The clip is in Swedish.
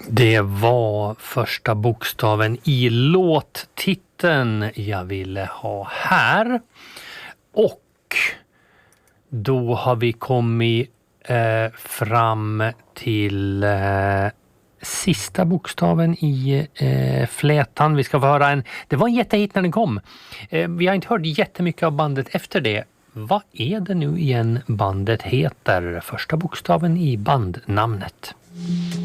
Det var första bokstaven i låttiteln jag ville ha här. Och då har vi kommit fram till sista bokstaven i flätan. Vi ska få höra det var en jättehit när den kom. Vi har inte hört jättemycket av bandet efter det. Vad är det nu igen bandet heter? Första bokstaven i bandnamnet.